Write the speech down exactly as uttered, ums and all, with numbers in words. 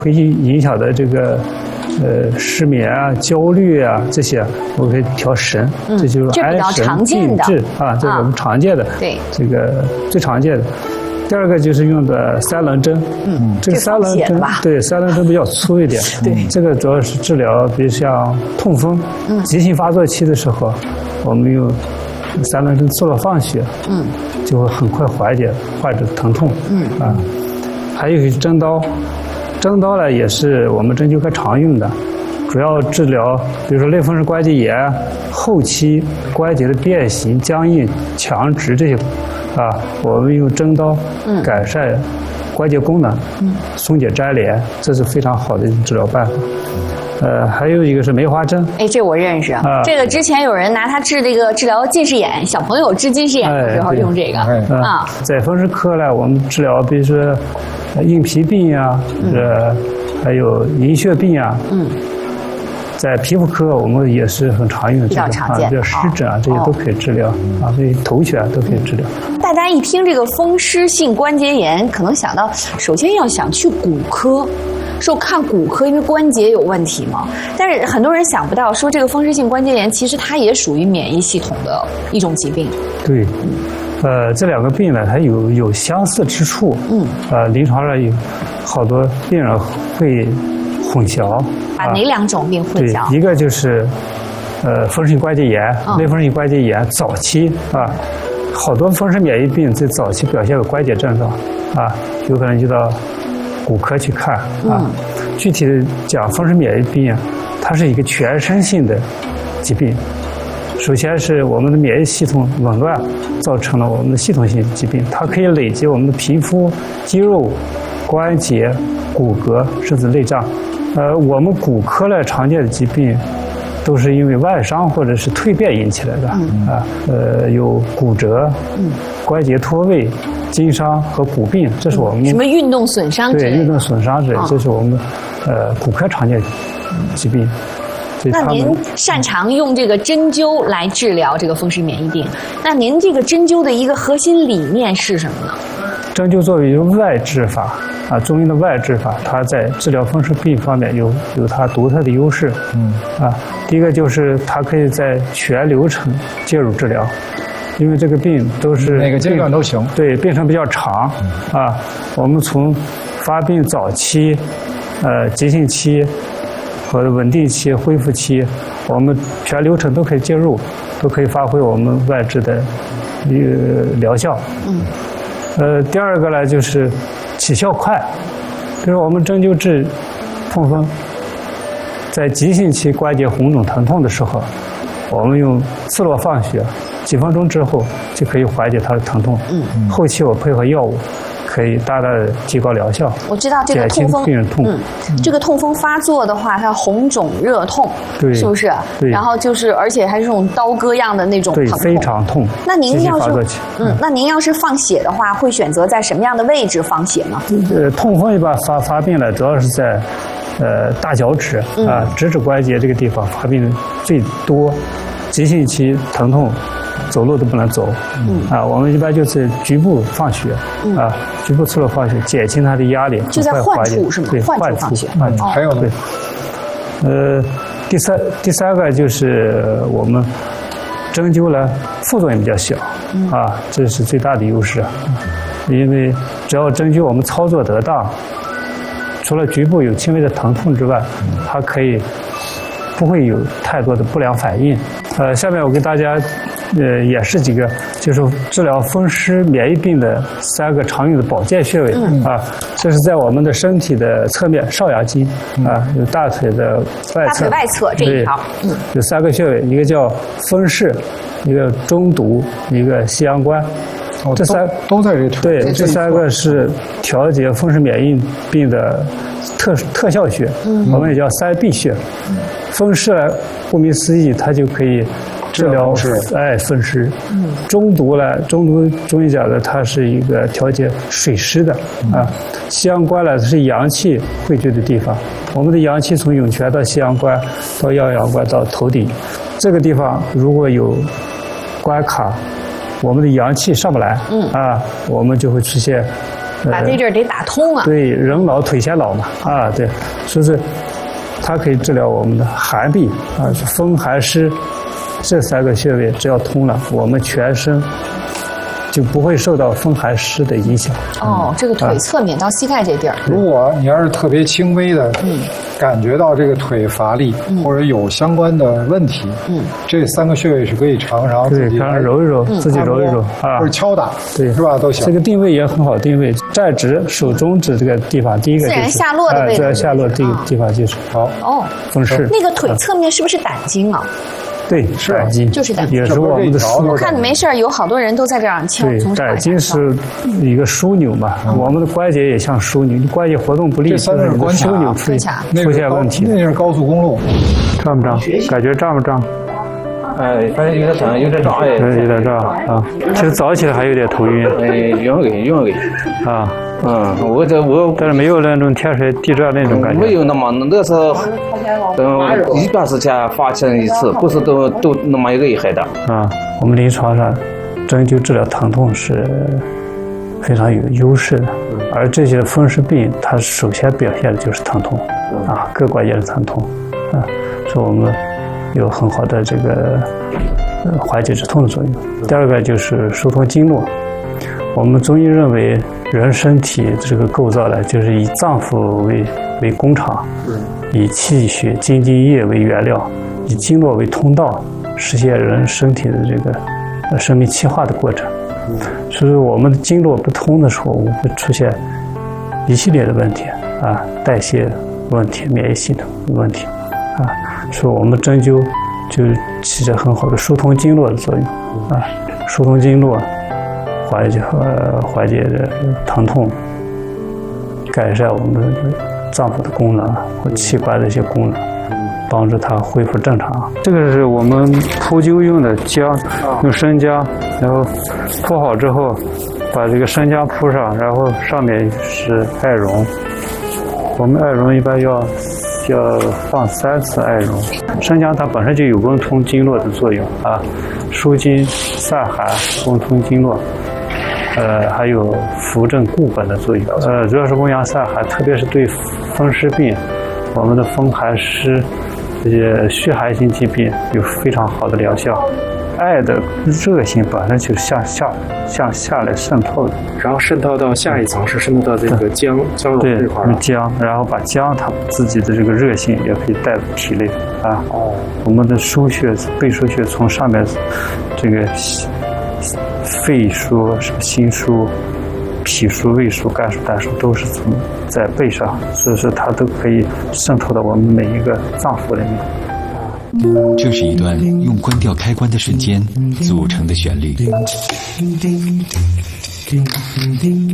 会影响的这个呃失眠啊、焦虑啊这些，我可以调神， 嗯、 这就是安神定志啊，这是我们常见的， 对， 这个最常见的。第二个就是用的三棱针， 嗯， 这个三棱针对三棱针比较粗一点， 对， 这个主要是治疗，比如像痛风、嗯，急性发作期的时候，我们用三棱针刺络放血，嗯，就会很快缓解患者疼痛，嗯啊，还有一个针刀，针刀呢也是我们针灸科常用的，主要治疗比如说类风湿关节炎、后期关节的变形、僵硬、强直这些。啊，我们用针刀改善关节功能，嗯、松解粘连，这是非常好的一种治疗办法。呃，还有一个是梅花针， 哎，这我认识。啊、这个之前有人拿它治这个治疗近视眼，小朋友治近视眼的时候用这个。哎、 啊，在风湿科呢，我们治疗比如说硬皮病呀、啊，呃，还有银屑病啊。嗯。在皮肤科，我们也是很常用的， 比较常见， 比较湿疹啊，这些都可以治疗啊，所以头癣都可以治疗。 大家一听这个风湿性关节炎，可能想到首先要想去骨科，说看骨科，因为关节有问题嘛。但是很多人想不到，说这个风湿性关节炎其实它也属于免疫系统的一种疾病。 对，呃，这两个病呢，它有有相似之处。嗯，呃，临床上有好多病人会混淆。 把哪两种病混淆？ 对，一个就是，呃，风湿性关节炎、哦、类风湿性关节炎早期啊，好多风湿免疫病在早期表现有关节症状啊，有可能就到骨科去看啊。嗯、具体的讲，风湿免疫病啊，它是一个全身性的疾病。首先是我们的免疫系统紊乱，造成了我们的系统性疾病，它可以累积我们的皮肤、肌肉、关节、骨骼，甚至内脏。呃，我们骨科呢常见的疾病，都是因为外伤或者是蜕变引起来的、嗯、啊。呃，有骨折、嗯、关节脱位、筋伤和骨病，这是我们、 嗯、什么运动损伤之类的。 对，运动损伤之类，这是我们呃骨科常见疾病。 那您擅长用这个针灸来治疗这个风湿免疫病，那您这个针灸的一个核心理念是什么呢？ 针灸作为一种外治法啊，中医的外治法，它在治疗风湿病方面有有它独特的优势。嗯啊，第一个就是它可以在全流程介入治疗，因为这个病都是哪个阶段都行。 对，病程比较长、嗯、啊，我们从发病早期、呃急性期和稳定期、恢复期，我们全流程都可以介入，都可以发挥我们外治的一个疗效。嗯。呃，第二个呢就是起效快，比如我们针灸治痛风，在急性期关节红肿疼痛的时候，我们用刺络放血，几分钟之后就可以缓解它的疼痛。嗯，后期我配合药物，可以大大的提高疗效。 我知道这个痛风， 病人痛， 嗯，这个痛风发作的话，它红肿热痛， 对， 是不是？ 对。 然后就是，而且还是这种刀割样的那种疼痛， 对，非常痛。 那您要是，嗯，那您要是放血的话，会选择在什么样的位置放血呢？ 呃，痛风一般发发病了，主要是在，呃，大脚趾啊、直指关节这个地方发病最多，急性期疼痛。走路都不能走，嗯啊，我们一般就是局部放血，嗯、啊，局部刺络放血，减轻它的压力， 就在患处是吗？ 对， 患处放血。 患处、 嗯、还有呢？ 对，呃，第三第三个就是我们针灸呢，副作用比较小，嗯、啊，这是最大的优势，因为只要针灸我们操作得当，除了局部有轻微的疼痛之外，它可以不会有太多的不良反应。呃，下面我给大家。呃，演示几个，就是治疗风湿免疫病的三个常用的保健穴位、嗯、啊。这是在我们的身体的侧面少阳经、嗯、啊，有大腿的外侧， 大腿外侧这一条， 嗯，有三个穴位，一个叫风市，一个中毒，一个西阳关。 哦， 这三都, 都在这条。 对，这三个是调节风湿免疫病的特特效穴，嗯、我们也叫三必穴。嗯、风市呢，顾名思义，它就可以。治疗哎风湿，嗯，中毒呢，中毒中医讲的，它是一个调节水湿的、嗯、啊。西阳关呢是阳气汇聚的地方，我们的阳气从涌泉到西阳关，到阳阳关到头顶，这个地方如果有关卡，我们的阳气上不来，嗯啊，我们就会出现把这阵儿得打通了。 对，人老腿先老嘛，啊，对，所以是它可以治疗我们的寒病啊，风寒湿这三个穴位，只要通了，我们全身就不会受到风寒湿的影响。 哦，这个腿侧面到膝盖这地儿， 如果你要是特别轻微的，嗯，感觉到这个腿乏力、嗯、或者有相关的问题，嗯，这三个穴位是可以常常自己来揉一揉，嗯、自己揉一揉啊， 或者敲打， 对， 是吧？都行。 这个定位也很好定位，站直手中指这个地方，第一个就是自然下落的位置， 自然下落这个地方就是好哦， 风湿。 那个腿侧面是不是胆经啊？ 对，是胆经， 就是胆经， 也是我们的枢纽。 我看没事儿，有好多人都在这样敲。 对，胆经是一个枢纽嘛，嗯、我们的关节也像枢纽，关节活动不利， 这三个关枢纽出出现问题。 那是高速公路， 胀不胀？感觉胀不胀？ 哎，反正有点胀，有点胀，哎， 有点胀啊。其实早起来还有点头晕。 哎，晕晕晕晕。 啊。 嗯，我这我但是没有那种天水地转那种感觉， 没有那么那是，嗯，一段时间发生一次，不是都都那么一个厉害的。 啊，我们临床上针灸治疗疼痛是非常有优势的，而这些风湿病它首先表现的就是疼痛，啊，各关节的疼痛，啊，所以我们有很好的这个呃缓解止痛的作用。第二个就是疏通经络，我们中医认为。人身体这个构造呢，就是以脏腑为为工厂，以气血津津液为原料，以经络为通道，实现人身体的这个生命气化的过程。所以我们的经络不通的时候，我们会出现一系列的问题啊，代谢问题、免疫系统问题啊。所以我们针灸就起着很好的疏通经络的作用啊，疏通经络。缓解和缓解的疼痛，改善我们的脏腑的功能或器官的一些功能，帮助它恢复正常。这个是我们铺灸用的姜，用生姜，然后铺好之后，把这个生姜铺上，然后上面是艾绒。我们艾绒一般要要放三次艾绒。生姜它本身就有温通经络的作用啊，舒筋散寒，温通经络。呃，还有扶正固本的作用。呃，主要是温阳散寒，特别是对风湿病，我们的风寒湿这些虚寒性疾病有非常好的疗效。艾的热性本身就向下向下来渗透的， 然后渗透到下一层是渗透到这个姜姜蓉这块儿。 姜，然后把姜它自己的这个热性也可以带到体内啊。哦，我们的腧穴、背腧穴从上面这个。肺腧、什么心腧、脾腧、胃腧、肝腧、胆腧都是从在背上，所以说它都可以渗透到我们每一个脏腑里面。 这是一段用关掉开关的瞬间组成的旋律。